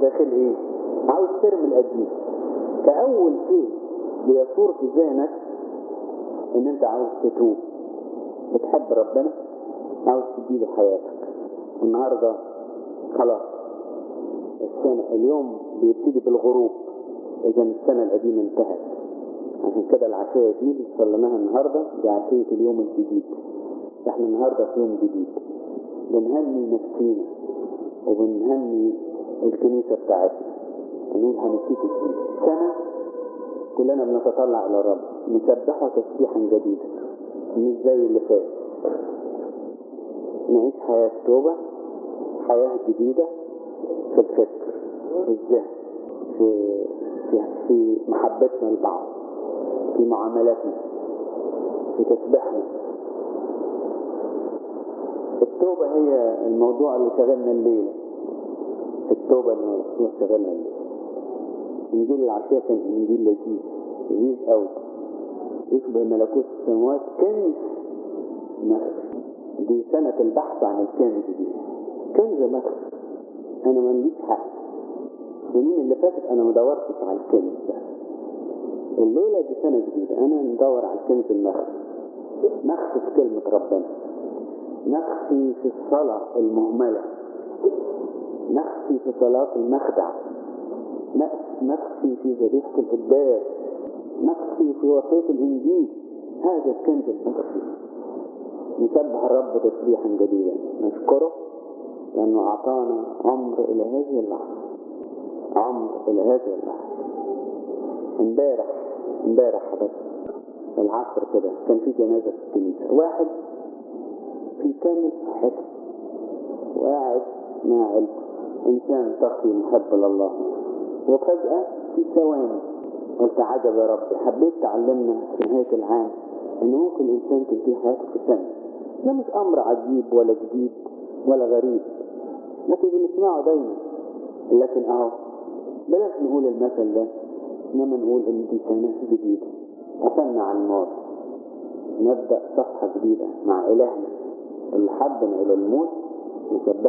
داخل ايه؟ عاوز ترمي القديم. كأول شيء بيثور في ذهنك ان انت عاوز تتوب، بتحب ربنا، عاوز تديله حياتك. النهارده خلاص السنة، اليوم بيبتدي بالغروب، اذا السنة القديمة انتهت. عشان كده العشية دي اللي صليناها النهارده دي عشية اليوم الجديد. احنا النهارده في يوم جديد، بنهني نفسينا وبنهني الكنيسة بتاعتنا، نقول هنبتدي سنة كلنا بنتطلع إلى الرب، نسبحه تسبيحا جديدا مش زي اللي فات. نعيش حياة توبة، حياة جديدة في الفكر، في الذهن، في محبتنا لبعض، في معاملاتنا، في تسبيحنا. التوبة هي الموضوع اللي شغلنا الليلة. التوبة اللي شغلنا الليلة. إنجيل العشية كان إنجيل لذيذ قوي، يشبه ملكوت السماوات، كنز مخفي. دي سنة البحث عن الكنز دي، كنز مخفي. أنا ما ليش حق. السنين اللي فاتت أنا ما دورتش على الكنز ده. الليلة دي سنة جديدة، أنا ندور على الكنز المخفي. مخفي في كلمة ربنا، مخفي في الصلاة المهملة، مخفي في صلاة المخدع، مخفي في ذبيحة القداس، مخفي في وصية الإنجيل. هذا الكنز المخفي. نسبح الرب تسبيحا جديدا، نشكره لأنه أعطانا عمر إلى هذه اللحظة، عمر إلى هذه اللحظة. امبارح بس العصر كده كان في جنازة في الكنيسة، واحد في كامل صحته وقاعد مع عيلته، إنسان تقي محب لله، وفجأة في ثواني قلت عجب يا رب، حبيت تعلمنا في نهاية العام إن ممكن الإنسان تنتهي حياته في ثانية. ده مش أمر عجيب ولا جديد ولا غريب، لكن بنسمعه دايما. لكن أهو بلاش نقول المثل ده، إنما نقول إن دي سنة جديدة، قفلنا على الماضي، نبدأ صفحة جديدة مع إلهنا اللي حبنا إلى الموت. نسبح